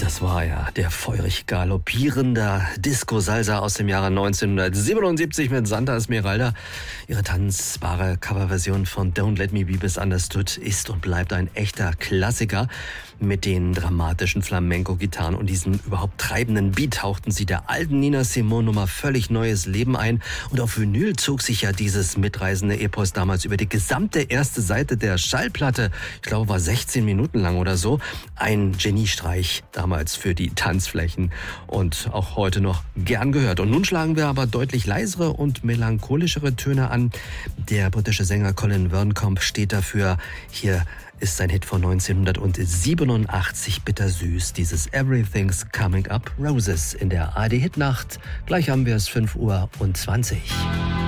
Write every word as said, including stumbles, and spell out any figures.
Das war ja der feurig galoppierende Disco-Salsa aus dem Jahre neunzehnhundertsiebenundsiebzig mit Santa Esmeralda. Ihre tanzbare Coverversion von Don't Let Me Be Misunderstood ist und bleibt ein echter Klassiker. Mit den dramatischen Flamenco-Gitarren und diesem überhaupt treibenden Beat hauchten sie der alten Nina Simone Nummer völlig neues Leben ein. Und auf Vinyl zog sich ja dieses mitreißende Epos damals über die gesamte erste Seite der Schallplatte. Ich glaube, war sechzehn Minuten lang oder so. Ein Geniestreich damals für die Tanzflächen und auch heute noch gern gehört. Und nun schlagen wir aber deutlich leisere und melancholischere Töne an. Der britische Sänger Colin Verncamp steht dafür. Hier ist sein Hit von neunzehnhundertsiebenundachtzig bittersüß, dieses Everything's Coming Up Roses in der A R D Hitnacht. Gleich haben wir es fünf Uhr zwanzig.